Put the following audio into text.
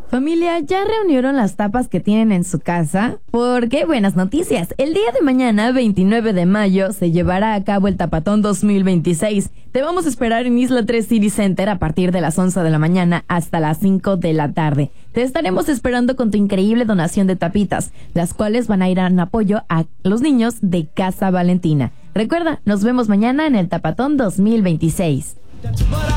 Familia, ¿ya reunieron las tapas que tienen en su casa? Porque buenas noticias. El día de mañana, 29 de mayo, se llevará a cabo el Tapatón 2026. Te vamos a esperar en Isla 3 City Center a partir de las 11 de la mañana hasta las 5 de la tarde. Te estaremos esperando con tu increíble donación de tapitas, las cuales van a ir en apoyo a los niños de Casa Valentina. Recuerda, nos vemos mañana en el Tapatón 2026.